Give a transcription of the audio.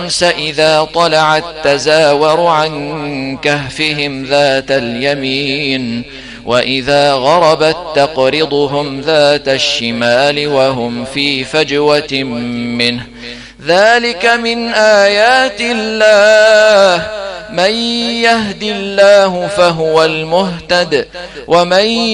والشمس إذا طلعت تزاور عن كهفهم ذات اليمين وإذا غربت تقرضهم ذات الشمال وهم في فجوة منه ذلك من آيات الله من يهد الله فهو المهتد ومن